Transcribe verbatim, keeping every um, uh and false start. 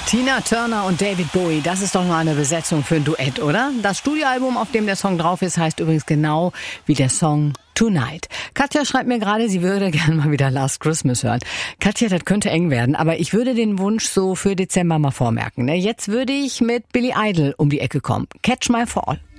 Tina Turner und David Bowie, das ist doch mal eine Besetzung für ein Duett, oder? Das Studioalbum, auf dem der Song drauf ist, heißt übrigens genau wie der Song Tonight. Katja schreibt mir gerade, sie würde gerne mal wieder Last Christmas hören. Katja, das könnte eng werden, aber ich würde den Wunsch so für Dezember mal vormerken. Jetzt würde ich mit Billy Idol um die Ecke kommen. Catch My Fall.